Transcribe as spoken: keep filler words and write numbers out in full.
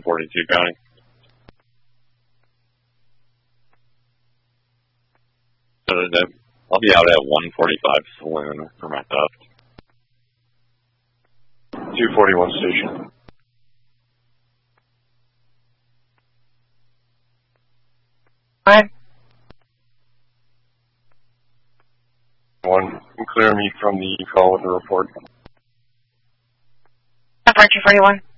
one forty-two County. So that, I'll be out at one forty-five Saloon for my theft. two forty-one Station. Hi. One, clear me from the call with the report. two forty-one.